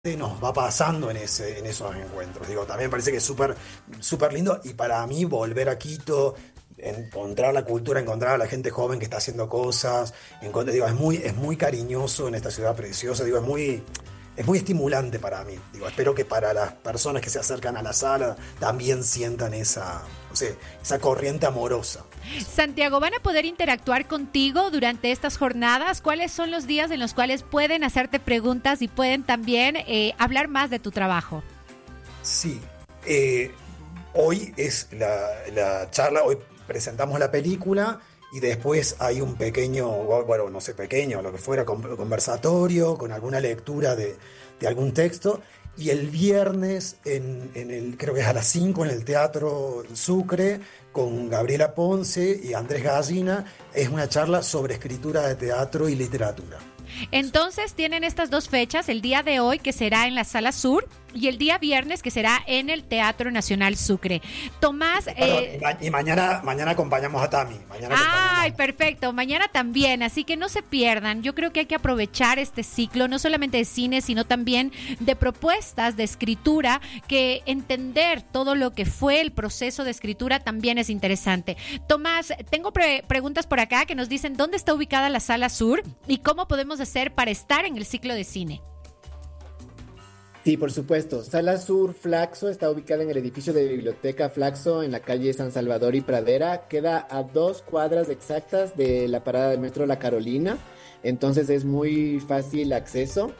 nos va pasando en esos encuentros. Digo, también parece que es súper súper lindo y para mí volver a Quito, encontrar la cultura, encontrar a la gente joven que está haciendo cosas, digo, es muy cariñoso en esta ciudad preciosa, digo, es muy estimulante para mí. Digo, espero que para las personas que se acercan a la sala también sientan esa, no sé, esa corriente amorosa. Santiago, ¿van a poder interactuar contigo durante estas jornadas? ¿Cuáles son los días en los cuales pueden hacerte preguntas y pueden también hablar más de tu trabajo? Sí, hoy es la charla, hoy presentamos la película y después hay un pequeño, bueno, no sé, pequeño, lo que fuera, conversatorio, con alguna lectura de algún texto. Y el viernes, creo que es a las 5 en el Teatro Sucre, con Gabriela Ponce y Andrés Gallina, es una charla sobre escritura de teatro y literatura. Entonces tienen estas dos fechas, el día de hoy que será en la Sala Sur y el día viernes que será en el Teatro Nacional Sucre. Tomás... y mañana acompañamos a Tami. Ay, perfecto, mañana también, así que no se pierdan. Yo creo que hay que aprovechar este ciclo, no solamente de cine, sino también de propuestas de escritura, que entender todo lo que fue el proceso de escritura también es interesante. Tomás, tengo preguntas por acá que nos dicen dónde está ubicada la Sala Sur y cómo podemos hacer para estar en el ciclo de cine. Sí, por supuesto. Sala Sur Flaxo está ubicada en el edificio de Biblioteca Flaxo en la calle San Salvador y Pradera. Queda a 2 cuadras exactas de la parada del metro La Carolina. Entonces es muy fácil acceso.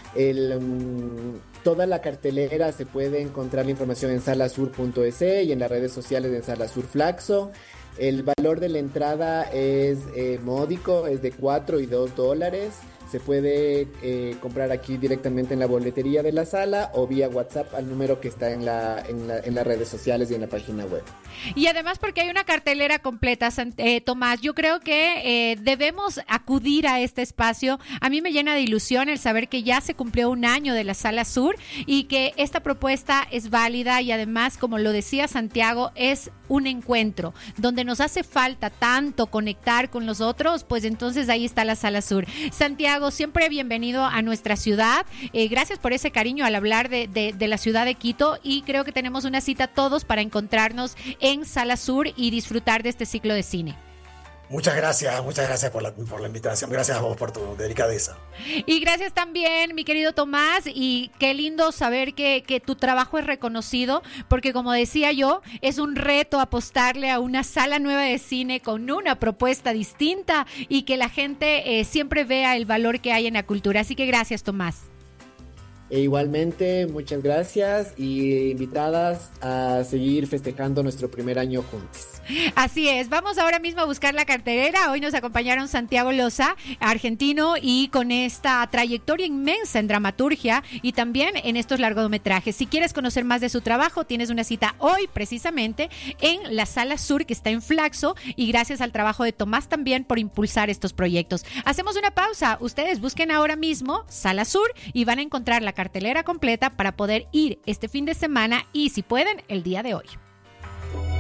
Toda la cartelera se puede encontrar la información en salasur.es y en las redes sociales de Sala Sur Flaxo. El valor de la entrada es módico, es de $4 y $2. Se puede comprar aquí directamente en la boletería de la sala o vía WhatsApp al número que está en las redes sociales y en la página web. Y además porque hay una cartelera completa, Tomás, yo creo que debemos acudir a este espacio. A mí me llena de ilusión el saber que ya se cumplió 1 año de la Sala Sur y que esta propuesta es válida y además, como lo decía Santiago, es un encuentro donde nos hace falta tanto conectar con los otros, pues entonces ahí está la Sala Sur. Santiago, siempre bienvenido a nuestra ciudad. Gracias por ese cariño al hablar de la ciudad de Quito y creo que tenemos una cita todos para encontrarnos en Sala Sur y disfrutar de este ciclo de cine. Muchas gracias por la invitación. Gracias a vos por tu delicadeza. Y gracias también, mi querido Tomás, y qué lindo saber que tu trabajo es reconocido, porque como decía yo, es un reto apostarle a una sala nueva de cine con una propuesta distinta y que la gente siempre vea el valor que hay en la cultura. Así que gracias, Tomás. E igualmente, muchas gracias y invitadas a seguir festejando nuestro primer año juntos. Así es, vamos ahora mismo a buscar la cartelera. Hoy nos acompañaron Santiago Loza, argentino, y con esta trayectoria inmensa en dramaturgia y también en estos largometrajes. Si quieres conocer más de su trabajo, tienes una cita hoy precisamente en la Sala Sur que está en Flaxo y gracias al trabajo de Tomás también por impulsar estos proyectos. Hacemos una pausa, ustedes busquen ahora mismo Sala Sur y van a encontrar la cartelera completa para poder ir este fin de semana y si pueden, el día de hoy.